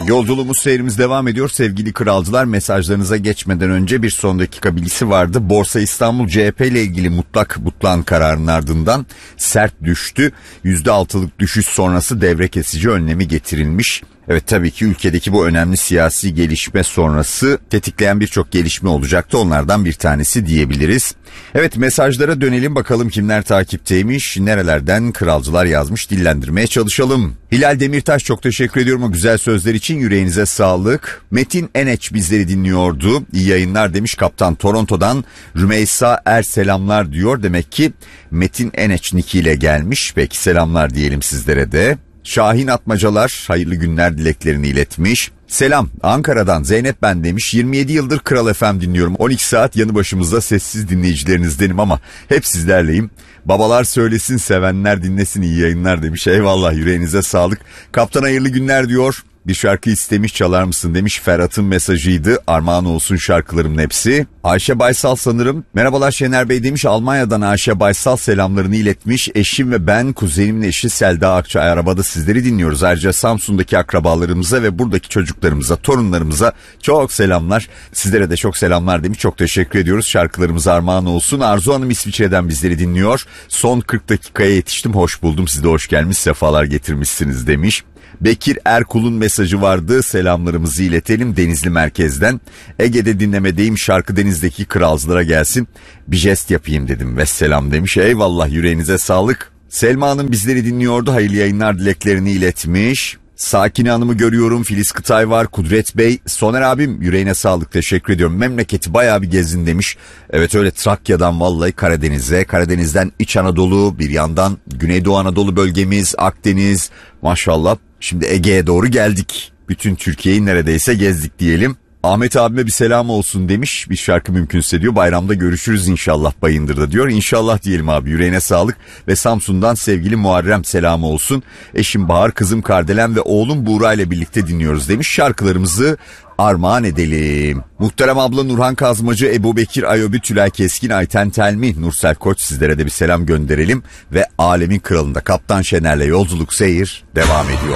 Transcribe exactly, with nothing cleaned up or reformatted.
Yolculuğumuz, seyrimiz devam ediyor sevgili kralcılar. Mesajlarınıza geçmeden önce bir son dakika bilgisi vardı. Borsa İstanbul C H P ile ilgili mutlak butlan kararının ardından sert düştü. yüzde altılık düşüş sonrası devre kesici önlemi getirilmiş. Evet, tabii ki ülkedeki bu önemli siyasi gelişme sonrası tetikleyen birçok gelişme olacaktı. Onlardan bir tanesi diyebiliriz. Evet, mesajlara dönelim bakalım kimler takipteymiş, nerelerden kralcılar yazmış, dillendirmeye çalışalım. Hilal Demirtaş, çok teşekkür ediyorum o güzel sözler için, yüreğinize sağlık. Metin Eneç bizleri dinliyordu. İyi yayınlar demiş kaptan Toronto'dan. Rümeysa Er selamlar diyor. Demek ki Metin Eneç nikiyle gelmiş. Peki selamlar diyelim sizlere de. Şahin Atmacalar hayırlı günler dileklerini iletmiş. Selam Ankara'dan Zeynep ben demiş. yirmi yedi yıldır Kral F M dinliyorum. on iki saat yanı başımızda sessiz dinleyicilerinizdenim ama hep sizlerleyim. Babalar söylesin, sevenler dinlesin, iyi yayınlar demiş. Eyvallah, yüreğinize sağlık. Kaptan hayırlı günler diyor. Bir şarkı istemiş, çalar mısın demiş. Ferhat'ın mesajıydı. Armağan olsun şarkılarımın hepsi. Ayşe Baysal sanırım. Merhabalar Şener Bey demiş. Almanya'dan Ayşe Baysal selamlarını iletmiş. Eşim ve ben, kuzenimin eşi Selda Akçay arabada sizleri dinliyoruz. Ayrıca Samsun'daki akrabalarımıza ve buradaki çocuklarımıza, torunlarımıza çok selamlar. Sizlere de çok selamlar demiş. Çok teşekkür ediyoruz. Şarkılarımız armağan olsun. Arzu Hanım İsviçre'den bizleri dinliyor. Son kırk dakikaya yetiştim. Hoş buldum. Siz de hoş gelmiş, sefalar getirmişsiniz demiş. Bekir Erkul'un mesajı vardı. Selamlarımızı iletelim Denizli merkezden. Ege'de dinlemedeyim, şarkı denizdeki kralcılara gelsin. Bir jest yapayım dedim ve selam demiş. Eyvallah, yüreğinize sağlık. Selma Hanım bizleri dinliyordu. Hayırlı yayınlar dileklerini iletmiş. Sakine Hanım'ı görüyorum. Filiz Kıtay var. Kudret Bey. Soner abim yüreğine sağlık, teşekkür ediyorum. Memleketi bayağı bir gezdin demiş. Evet öyle, Trakya'dan vallahi Karadeniz'e, Karadeniz'den İç Anadolu, bir yandan Güneydoğu Anadolu bölgemiz, Akdeniz, maşallah. Şimdi Ege'ye doğru geldik. Bütün Türkiye'yi neredeyse gezdik diyelim. Ahmet abime bir selam olsun demiş. Bir şarkı mümkünse diyor. Bayramda görüşürüz inşallah Bayındır'da diyor. İnşallah diyelim abi, yüreğine sağlık. Ve Samsun'dan sevgili Muharrem selamı olsun. Eşim Bahar, kızım Kardelen ve oğlum Buğra ile birlikte dinliyoruz demiş. Şarkılarımızı armağan edelim. Muhterem abla Nurhan Kazmacı, Ebu Bekir Ayobi, Tülay Keskin, Ayten Telmi, Nursel Koç, sizlere de bir selam gönderelim. Ve Alemin Kralı'nda Kaptan Şener'le yolculuk seyir devam ediyor.